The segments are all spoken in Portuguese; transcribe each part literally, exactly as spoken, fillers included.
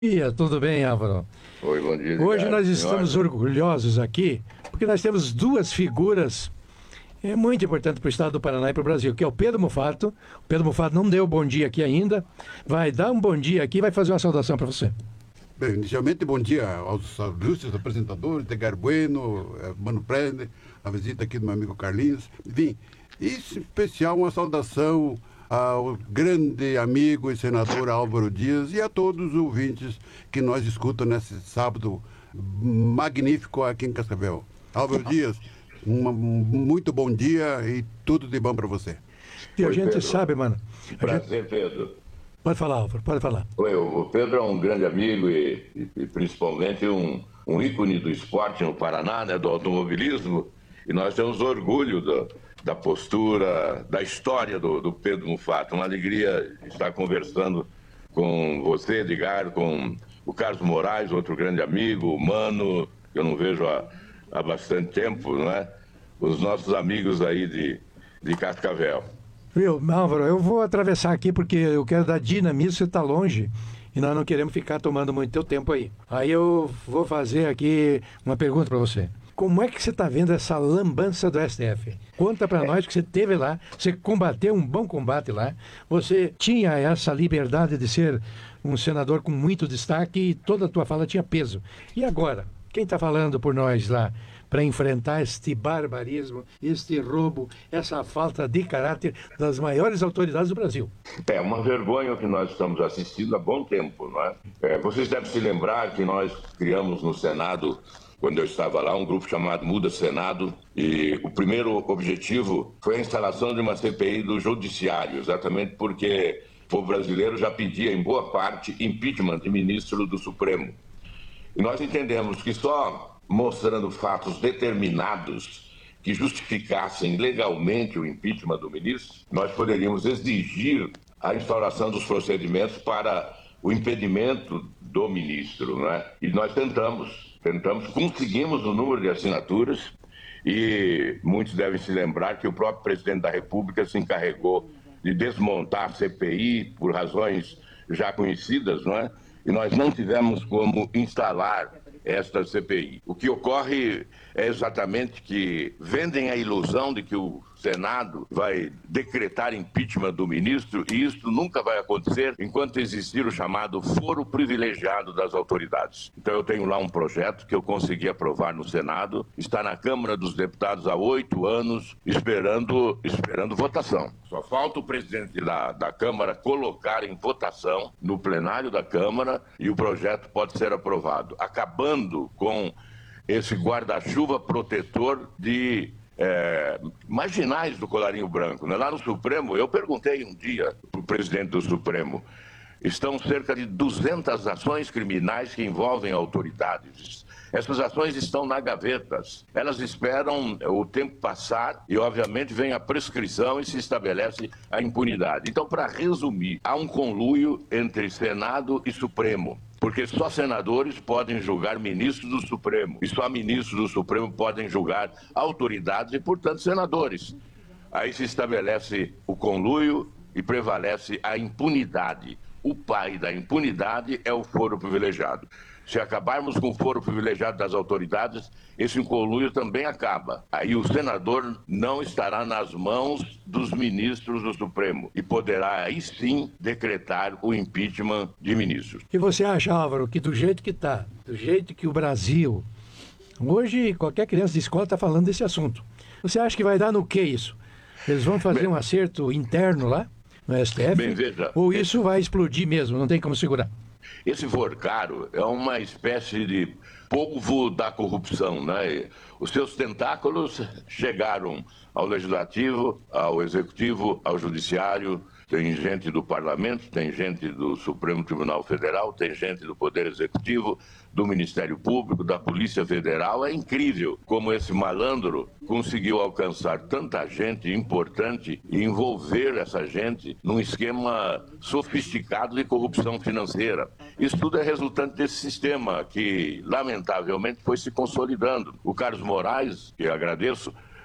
Dia, tudo bem, Álvaro? Oi, bom dia, Hoje Ricardo. nós Em estamos ordem? orgulhosos aqui, porque nós temos duas figuras é, muito importantes para o estado do Paraná e para o Brasil, que é o Pedro Mufato. O Pedro Mufato não deu bom dia aqui ainda, vai dar um bom dia aqui e vai fazer uma saudação para você. Bem, inicialmente, bom dia aos ilustres apresentadores, Edgar Bueno, eh, Mano Prende, a visita aqui do meu amigo Carlinhos. Enfim, em especial uma saudação ao grande amigo e senador Álvaro Dias e a todos os ouvintes que nós escutam nesse sábado magnífico aqui em Cascavel. Álvaro Dias, um muito bom dia e tudo de bom para você. E a Oi, gente Pedro. sabe, mano. a gente- Prazer, Pedro. Pode falar, Álvaro, pode falar. Oi, o Pedro é um grande amigo e, e- e principalmente um, um ícone do esporte no Paraná, né, do automobilismo, e nós temos orgulho da, da postura, da história do, do Pedro Mufato. Uma alegria estar conversando com você, Edgar, com o Carlos Moraes, outro grande amigo, o Mano, que eu não vejo há, há bastante tempo, não é? Os nossos amigos aí de, de Cascavel. Viu, Álvaro, eu vou atravessar aqui porque eu quero dar dinamismo, você está longe e nós não queremos ficar tomando muito teu tempo aí. Aí eu vou fazer aqui uma pergunta para você. Como é que você está vendo essa lambança do S T F? Conta para nós que você teve lá, você combateu um bom combate lá, você tinha essa liberdade de ser um senador com muito destaque e toda a tua fala tinha peso. E agora, quem está falando por nós lá para enfrentar este barbarismo, este roubo, essa falta de caráter das maiores autoridades do Brasil? É uma vergonha o que nós estamos assistindo há bom tempo, não é? É, vocês devem se lembrar que nós criamos no Senado, quando eu estava lá, um grupo chamado Muda Senado, e o primeiro objetivo foi a instalação de uma C P I do Judiciário, exatamente porque o povo brasileiro já pedia, em boa parte, impeachment de ministro do Supremo. E nós entendemos que só mostrando fatos determinados que justificassem legalmente o impeachment do ministro, nós poderíamos exigir a instauração dos procedimentos para o impedimento do ministro, não é? E nós tentamos, tentamos, conseguimos o número de assinaturas e muitos devem se lembrar que o próprio presidente da República se encarregou de desmontar a C P I por razões já conhecidas, não é? E nós não tivemos como instalar esta C P I. O que ocorre é exatamente que vendem a ilusão de que o Senado vai decretar impeachment do ministro e isso nunca vai acontecer enquanto existir o chamado foro privilegiado das autoridades. Então eu tenho lá um projeto que eu consegui aprovar no Senado, está na Câmara dos Deputados há oito anos esperando, esperando votação. Só falta o presidente da, da Câmara colocar em votação no plenário da Câmara e o projeto pode ser aprovado, acabando com esse guarda-chuva protetor de é, marginais do colarinho branco, né? Lá no Supremo, eu perguntei um dia para o presidente do Supremo, estão cerca de duzentas ações criminais que envolvem autoridades. Essas ações estão na gavetas. Elas esperam o tempo passar e, obviamente, vem a prescrição e se estabelece a impunidade. Então, para resumir, há um conluio entre Senado e Supremo. Porque só senadores podem julgar ministros do Supremo. E só ministros do Supremo podem julgar autoridades e, portanto, senadores. Aí se estabelece o conluio e prevalece a impunidade. O pai da impunidade é o foro privilegiado. Se acabarmos com o foro privilegiado das autoridades, esse conluio também acaba. Aí o senador não estará nas mãos dos ministros do Supremo e poderá aí sim decretar o impeachment de ministros. E você acha, Álvaro, que do jeito que está, do jeito que o Brasil... Hoje, qualquer criança de escola está falando desse assunto. Você acha que vai dar no que isso? Eles vão fazer Bem, um acerto interno lá, no S T F? Bem, veja, ou isso vai explodir mesmo, não tem como segurar? esse forcaro é uma espécie de polvo da corrupção, né? Os seus tentáculos chegaram ao Legislativo, ao Executivo, ao Judiciário. Tem gente do Parlamento, tem gente do Supremo Tribunal Federal, tem gente do Poder Executivo, do Ministério Público, da Polícia Federal. É incrível como esse malandro conseguiu alcançar tanta gente importante e envolver essa gente num esquema sofisticado de corrupção financeira. Isso tudo é resultante desse sistema que, lamentavelmente, foi se consolidando. O Carlos Moraes, que eu agradeço,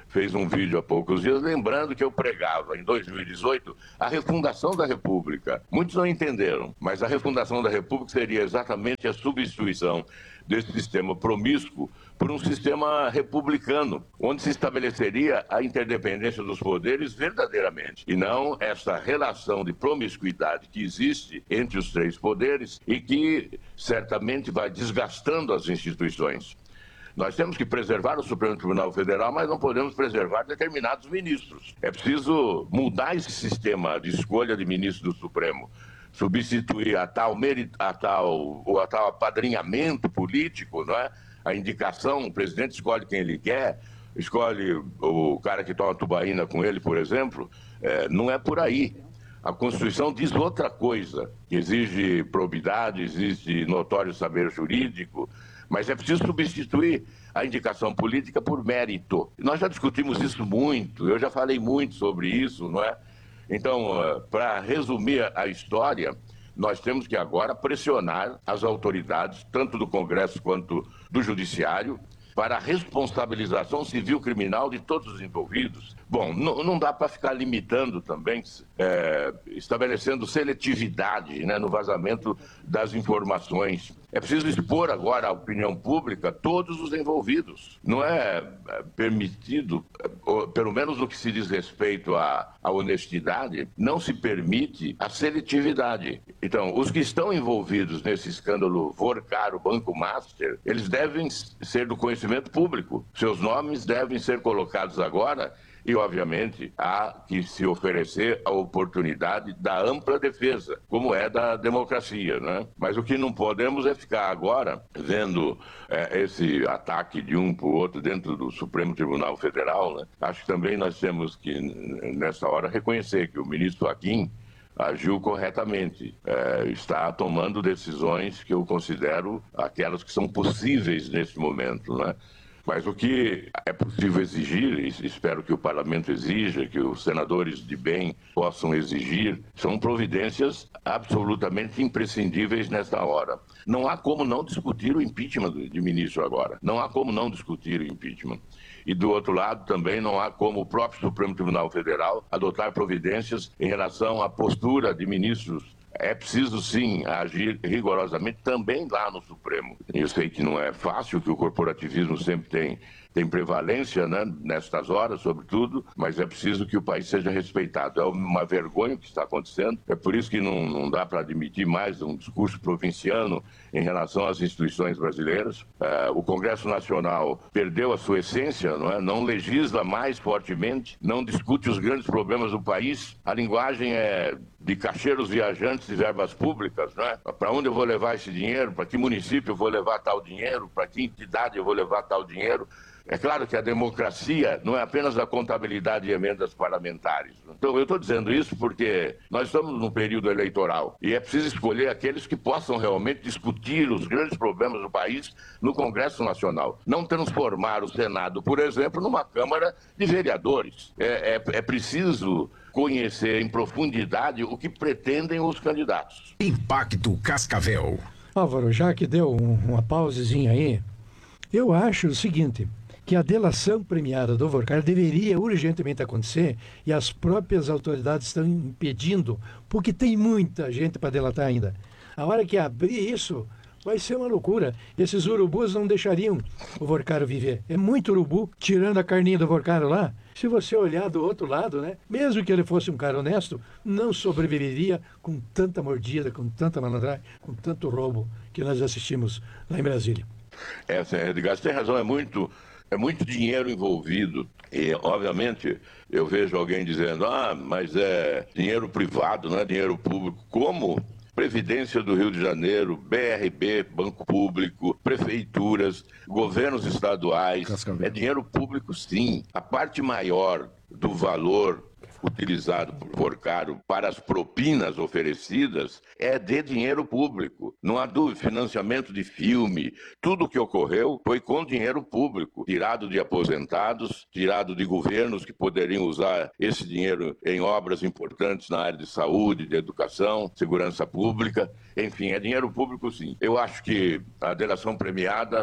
fez um vídeo há poucos dias lembrando que eu pregava em dois mil e dezoito a refundação da República. Muitos não entenderam, mas a refundação da República seria exatamente a substituição desse sistema promíscuo por um sistema republicano, onde se estabeleceria a interdependência dos poderes verdadeiramente, e não essa relação de promiscuidade que existe entre os três poderes e que certamente vai desgastando as instituições. Nós temos que preservar o Supremo Tribunal Federal, mas não podemos preservar determinados ministros. É preciso mudar esse sistema de escolha de ministros do Supremo, substituir a tal, merit, a tal, ou a tal apadrinhamento político, não é? A indicação, o presidente escolhe quem ele quer, escolhe o cara que toma tubaína com ele, por exemplo, é, não é por aí. A Constituição diz outra coisa, que exige probidade, exige notório saber jurídico, mas é preciso substituir a indicação política por mérito. Nós já discutimos isso muito, eu já falei muito sobre isso, não é? Então, para resumir a história, nós temos que agora pressionar as autoridades, tanto do Congresso quanto do Judiciário, para a responsabilização civil criminal de todos os envolvidos. Bom, não, não dá para ficar limitando também, é, estabelecendo seletividade, né, no vazamento das informações. É preciso expor agora à opinião pública todos os envolvidos. Não é permitido, pelo menos no que se diz respeito à, à honestidade, não se permite a seletividade. Então, os que estão envolvidos nesse escândalo Vorcaro Banco Master, eles devem ser do conhecimento público. Seus nomes devem ser colocados agora e, obviamente, há que se oferecer a oportunidade da ampla defesa, como é da democracia, né? Mas o que não podemos é ficar agora vendo é, esse ataque de um para o outro dentro do Supremo Tribunal Federal, né? Acho que também nós temos que, nessa hora, reconhecer que o ministro Fachin agiu corretamente, é, está tomando decisões que eu considero aquelas que são possíveis nesse momento, né? Mas o que é possível exigir, e espero que o parlamento exija, que os senadores de bem possam exigir, são providências absolutamente imprescindíveis nesta hora. Não há como não discutir o impeachment de ministro agora. Não há como não discutir o impeachment. E, do outro lado, também não há como o próprio Supremo Tribunal Federal adotar providências em relação à postura de ministros. É preciso, sim, agir rigorosamente também lá no Supremo. Eu sei que não é fácil, que o corporativismo sempre tem, tem prevalência, né, nestas horas, sobretudo, mas é preciso que o país seja respeitado. É uma vergonha o que está acontecendo, é por isso que não, não dá para admitir mais um discurso provinciano em relação às instituições brasileiras. É, o Congresso Nacional perdeu a sua essência, não é? Não legisla mais fortemente, não discute os grandes problemas do país. A linguagem é de cacheiros viajantes de verbas públicas, né? Para onde eu vou levar esse dinheiro? Para que município eu vou levar tal dinheiro? Para que entidade eu vou levar tal dinheiro? É claro que a democracia não é apenas a contabilidade de emendas parlamentares. Então, eu estou dizendo isso porque nós estamos num período eleitoral e é preciso escolher aqueles que possam realmente discutir os grandes problemas do país no Congresso Nacional. Não transformar o Senado, por exemplo, numa Câmara de Vereadores. É, é, é preciso conhecer em profundidade o que pretendem os candidatos. Impacto Cascavel. Álvaro, já que deu um, uma pausezinha aí, eu acho o seguinte, que a delação premiada do Vorcaro deveria urgentemente acontecer e as próprias autoridades estão impedindo, porque tem muita gente para delatar ainda. A hora que abrir isso, vai ser uma loucura. Esses urubus não deixariam o Vorcaro viver. É muito urubu, tirando a carninha do Vorcaro lá. Se você olhar do outro lado, né, mesmo que ele fosse um cara honesto, não sobreviveria com tanta mordida, com tanta malandragem, com tanto roubo que nós assistimos lá em Brasília. É, Edgar, você tem razão, é muito, é muito dinheiro envolvido. E, obviamente, eu vejo alguém dizendo, ah, mas é dinheiro privado, não é dinheiro público. Como? Previdência do Rio de Janeiro, B R B, Banco Público, prefeituras, governos estaduais. É dinheiro público, sim. A parte maior do valor utilizado por Vorcaro para as propinas oferecidas é de dinheiro público. Não há dúvida, financiamento de filme, tudo o que ocorreu foi com dinheiro público, tirado de aposentados, tirado de governos que poderiam usar esse dinheiro em obras importantes na área de saúde, de educação, segurança pública, enfim, é dinheiro público sim. Eu acho que a delação premiada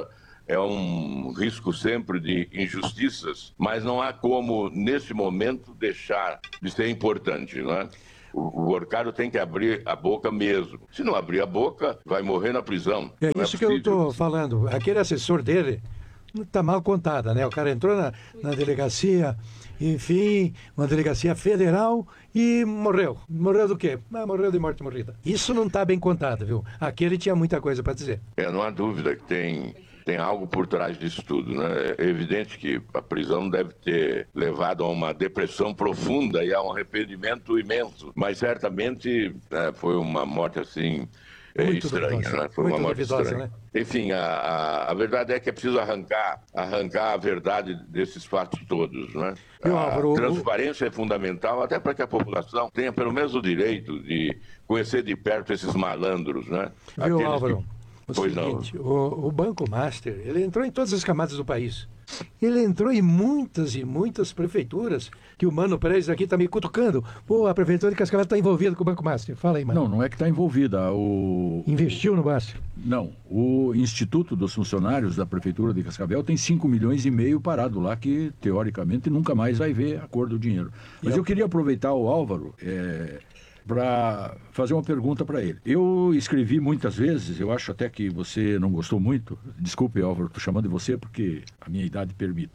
é um risco sempre de injustiças, mas não há como, nesse momento, deixar de ser importante, não é? O Borcário tem que abrir a boca mesmo. Se não abrir a boca, vai morrer na prisão. É não isso é que eu possível. estou falando. Aquele assessor dele está mal contada, né? O cara entrou na, na delegacia, enfim, uma delegacia federal e morreu. Morreu do quê? Ah, morreu de morte morrida. Isso não está bem contado, viu? Aquele tinha muita coisa para dizer. É, não há dúvida que tem, tem algo por trás disso tudo, né? É evidente que a prisão deve ter levado a uma depressão profunda e a um arrependimento imenso, mas certamente é, foi uma morte assim é, Muito estranha, duvidosa. né? Foi Muito uma morte duvidosa, estranha. né? Enfim, a, a, a verdade é que é preciso arrancar, arrancar a verdade desses fatos todos, né? Meu A Álvaro, o- transparência é fundamental até para que a população tenha pelo menos o direito de conhecer de perto esses malandros, né? Viu, Aqueles Álvaro? que- O Pois seguinte, não. o, o Banco Master, ele entrou em todas as camadas do país. Ele entrou em muitas e muitas prefeituras que o Mano Pérez aqui está me cutucando. Pô, a prefeitura de Cascavel está envolvida com o Banco Master. Fala aí, Mano. Não, não é que está envolvida. O... Investiu no Master. Não, o Instituto dos Funcionários da Prefeitura de Cascavel tem cinco milhões e meio parado lá, que teoricamente nunca mais vai ver a cor do dinheiro. Mas eu queria aproveitar o Álvaro é, para fazer uma pergunta para ele. Eu escrevi muitas vezes, eu acho até que você não gostou muito, desculpe, Álvaro, estou chamando de você porque a minha idade permite.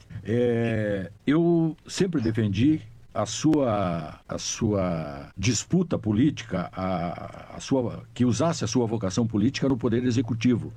É, eu sempre defendi a sua, a sua disputa política, a, a sua, que usasse a sua vocação política no Poder Executivo,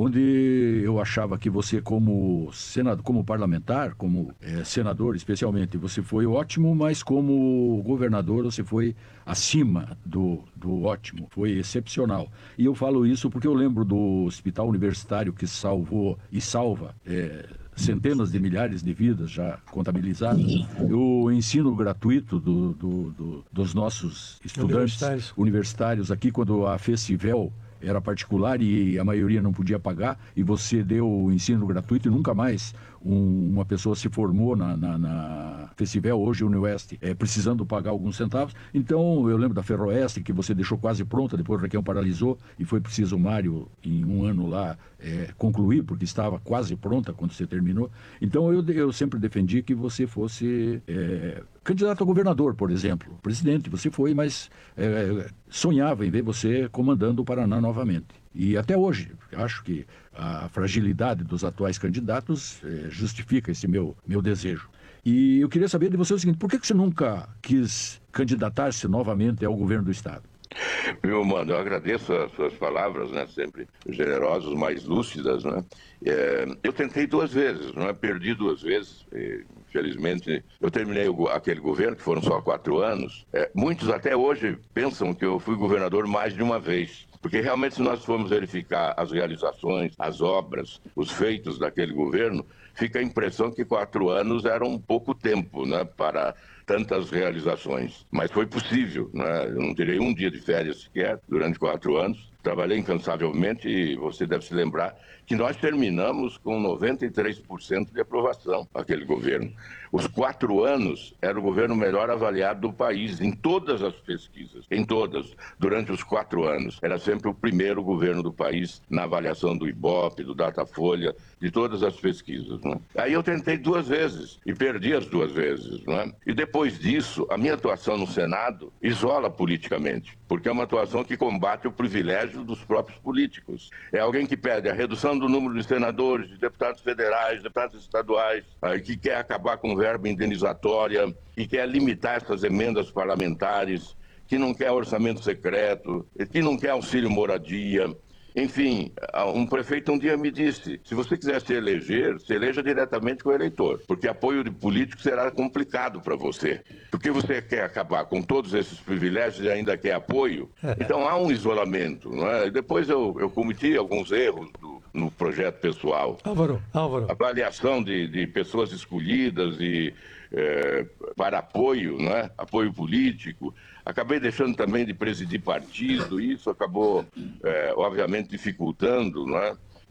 onde eu achava que você, como senador, como parlamentar, como é, senador especialmente, você foi ótimo, mas como governador você foi acima do, do ótimo, foi excepcional. E eu falo isso porque eu lembro do hospital universitário que salvou e salva é, centenas de milhares de vidas já contabilizadas, o ensino gratuito do, do, do, dos nossos estudantes Universitários. universitários aqui, quando a Festivel era particular e a maioria não podia pagar, e você deu o ensino gratuito e nunca mais um, uma pessoa se formou na, na, na Festivel, hoje Unioeste, é, precisando pagar alguns centavos. Então, eu lembro da Ferroeste, que você deixou quase pronta, depois o Requião paralisou, e foi preciso o Mário, em um ano lá, é, concluir, porque estava quase pronta quando você terminou. Então, eu, eu sempre defendi que você fosse é, candidato a governador, por exemplo. Presidente, você foi, mas é, sonhava em ver você comandando o Paraná novamente. E até hoje, acho que a fragilidade dos atuais candidatos eh, justifica esse meu, meu desejo. E eu queria saber de você o seguinte, por que que você nunca quis candidatar-se novamente ao governo do Estado? Meu mano, eu agradeço as suas palavras, né? Sempre generosas, mais lúcidas, né? É, eu tentei duas vezes, não é? Perdi duas vezes. E, infelizmente, eu terminei o, aquele governo, que foram só quatro anos. É, muitos até hoje pensam que eu fui governador mais de uma vez. Porque realmente, se nós formos verificar as realizações, as obras, os feitos daquele governo, fica a impressão que quatro anos era um pouco tempo, né, para tantas realizações. Mas foi possível, né? Eu não tirei um dia de férias sequer durante quatro anos. Trabalhei incansavelmente e você deve se lembrar que nós terminamos com noventa e três por cento de aprovação, aquele governo. Os quatro anos era o governo melhor avaliado do país, em todas as pesquisas, em todas, durante os quatro anos. Era sempre o primeiro governo do país na avaliação do Ibope, do Datafolha, de todas as pesquisas. Né? Aí eu tentei duas vezes e perdi as duas vezes. Né? E depois disso, a minha atuação no Senado isola politicamente, porque é uma atuação que combate o privilégio dos próprios políticos. É alguém que pede a redução do número de senadores, de deputados federais, deputados estaduais, aí, que quer acabar com verba indenizatória, que quer limitar essas emendas parlamentares, que não quer orçamento secreto, que não quer auxílio moradia. Enfim, um prefeito um dia me disse, se você quiser se eleger, se eleja diretamente com o eleitor, porque apoio de político será complicado para você. Porque você quer acabar com todos esses privilégios e ainda quer apoio, então há um isolamento. Não é? Depois eu, eu cometi alguns erros do, no projeto pessoal. Álvaro, Álvaro. Avaliação de, de pessoas escolhidas e é, para apoio, né? Apoio político. Acabei deixando também de presidir partido, e isso acabou, é, obviamente, dificultando, né?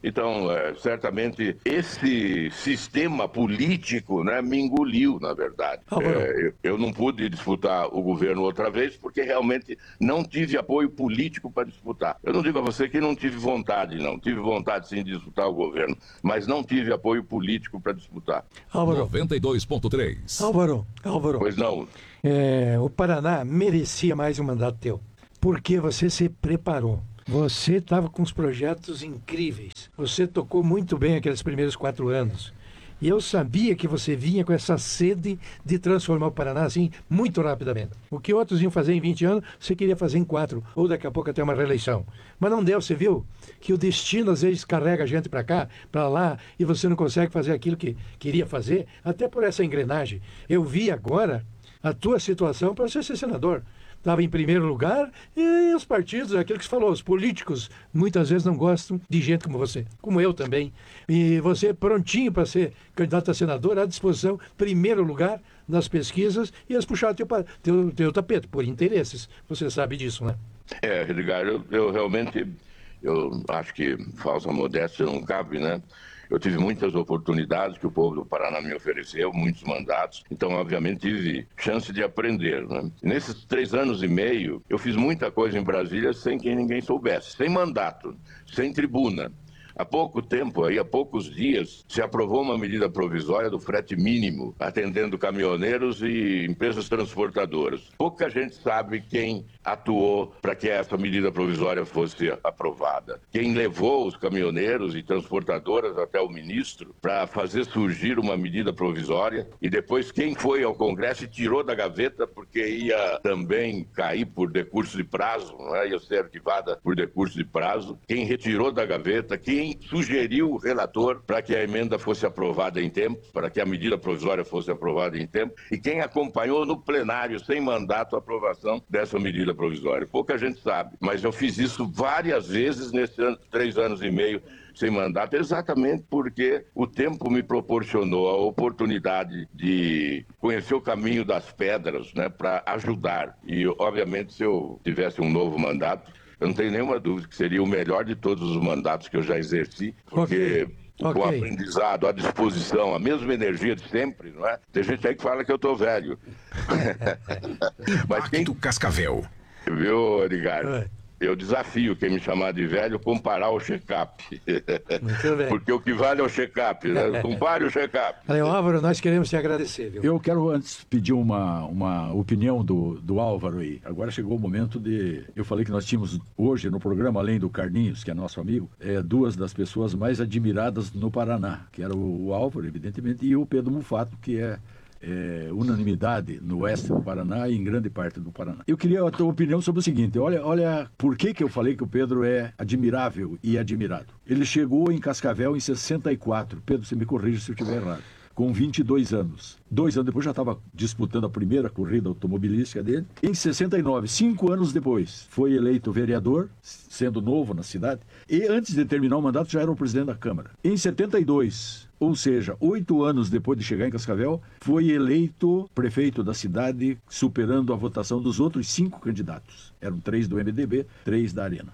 Então, é, certamente, esse sistema político, né, me engoliu, na verdade. Ah, é, eu, eu não pude disputar o governo outra vez, porque realmente não tive apoio político para disputar. Eu não digo a você que não tive vontade, não. Tive vontade, sim, de disputar o governo, mas não tive apoio político para disputar. Álvaro, noventa e dois ponto três. Álvaro, Álvaro, Pois não. é, o Paraná merecia mais um mandato teu, porque você se preparou. Você estava com uns projetos incríveis. Você tocou muito bem aqueles primeiros quatro anos. E eu sabia que você vinha com essa sede de transformar o Paraná assim muito rapidamente. O que outros iam fazer em vinte anos, você queria fazer em quatro, ou daqui a pouco até uma reeleição. Mas não deu, você viu? Que o destino às vezes carrega a gente para cá, para lá, e você não consegue fazer aquilo que queria fazer, até por essa engrenagem. Eu vi agora a tua situação para você ser senador. Estava em primeiro lugar e os partidos, aquilo que você falou, os políticos muitas vezes não gostam de gente como você, como eu também. E você prontinho para ser candidato a senador, à disposição, primeiro lugar nas pesquisas, e eles puxaram teu, teu, teu tapete, por interesses. Você sabe disso, né? É, Edgar, eu, eu realmente, eu acho que falsa modéstia não cabe, né? Eu tive muitas oportunidades que o povo do Paraná me ofereceu, muitos mandatos, então, obviamente, tive chance de aprender, né? Nesses três anos e meio, eu fiz muita coisa em Brasília sem que ninguém soubesse, sem mandato, sem tribuna. Há pouco tempo, aí, há poucos dias, se aprovou uma medida provisória do frete mínimo, atendendo caminhoneiros e empresas transportadoras. Pouca gente sabe quem atuou para que essa medida provisória fosse aprovada. Quem levou os caminhoneiros e transportadoras até o ministro para fazer surgir uma medida provisória, e depois quem foi ao Congresso e tirou da gaveta porque ia também cair por decurso de prazo, não é? Ia ser arquivada por decurso de prazo. Quem retirou da gaveta, quem sugeriu o relator para que a emenda fosse aprovada em tempo, para que a medida provisória fosse aprovada em tempo, e quem acompanhou no plenário, sem mandato, a aprovação dessa medida provisória. Pouca gente sabe, mas eu fiz isso várias vezes nesses ano, três anos e meio sem mandato, exatamente porque o tempo me proporcionou a oportunidade de conhecer o caminho das pedras, né, para ajudar. E, obviamente, se eu tivesse um novo mandato, eu não tenho nenhuma dúvida que seria o melhor de todos os mandatos que eu já exerci, porque okay. com o aprendizado, a disposição, a mesma energia de sempre, não é? Tem gente aí que fala que eu estou velho. Mas quem... Cascavel. Viu, Edgar? É. Eu desafio quem me chamar de velho comparar o check-up. Muito bem. Porque o que vale é o check-up, né? Compare o check-up. Álvaro, nós queremos te agradecer, viu? Eu quero antes pedir uma, uma opinião do, do Álvaro aí. Agora chegou o momento de... Eu falei que nós tínhamos hoje no programa, além do Carlinhos, que é nosso amigo, é, duas das pessoas mais admiradas no Paraná, que era o, o Álvaro, evidentemente, e o Pedro Mufato, que é... É, unanimidade no oeste do Paraná e em grande parte do Paraná. Eu queria a tua opinião sobre o seguinte, olha, olha por que, que eu falei que o Pedro é admirável e admirado. Ele chegou em Cascavel em sessenta e quatro, Pedro, você me corrige se eu estiver errado, com vinte e dois anos. Dois anos depois já estava disputando a primeira corrida automobilística dele. Em sessenta e nove, cinco anos depois, foi eleito vereador, sendo novo na cidade, e antes de terminar o mandato já era o presidente da Câmara. Em setenta e dois... Ou seja, oito anos depois de chegar em Cascavel, foi eleito prefeito da cidade, superando a votação dos outros cinco candidatos. Eram três do M D B, três da Arena.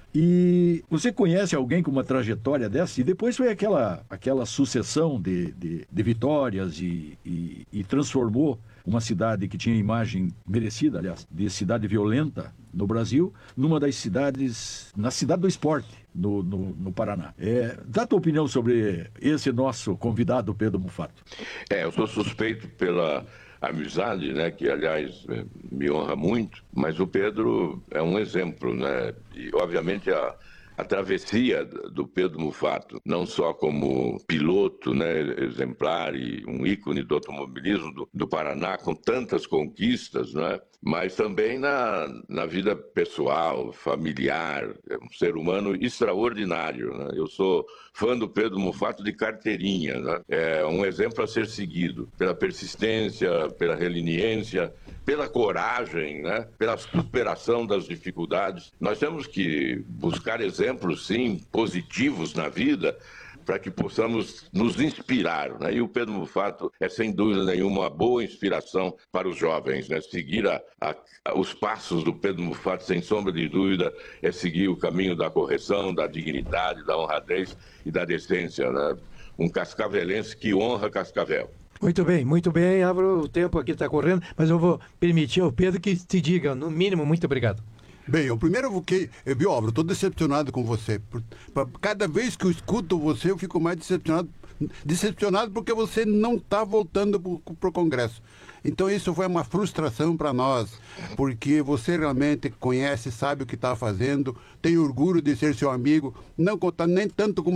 E você conhece alguém com uma trajetória dessa? E depois foi aquela, aquela sucessão de, de, de vitórias e, e, e transformou uma cidade que tinha imagem merecida, aliás, de cidade violenta no Brasil, numa das cidades, na cidade do esporte, no, no, no Paraná. É, dá a tua opinião sobre esse nosso convidado, Pedro Mufato. É, eu sou suspeito pela amizade, né, que, aliás, me honra muito, mas o Pedro é um exemplo, né, e, obviamente, a... A travessia do Pedro Mufato, não só como piloto, né, exemplar e um ícone do automobilismo do, do Paraná, com tantas conquistas, né, mas também na, na vida pessoal, familiar, é um ser humano extraordinário, né? Eu sou fã do Pedro Mufato de carteirinha, né? É um exemplo a ser seguido pela persistência, pela reliniência, pela coragem, né? Pela superação das dificuldades. Nós temos que buscar exemplos, sim, positivos na vida, para que possamos nos inspirar, né? E o Pedro Mufato é, sem dúvida nenhuma, uma boa inspiração para os jovens, né? Seguir a, a, a, os passos do Pedro Mufato, sem sombra de dúvida, é seguir o caminho da correção, da dignidade, da honradez e da decência, né? Um cascavelense que honra Cascavel. Muito bem, muito bem, Álvaro, o tempo aqui está correndo, mas eu vou permitir ao Pedro que te diga, no mínimo, muito obrigado. Bem, eu primeiro vou que. Viu, Álvaro, estou decepcionado com você. Por, por, cada vez que eu escuto você, eu fico mais decepcionado. Decepcionado porque você não está voltando para o Congresso. Então isso foi uma frustração para nós, porque você realmente conhece, sabe o que está fazendo, tem orgulho de ser seu amigo, não conta nem tanto como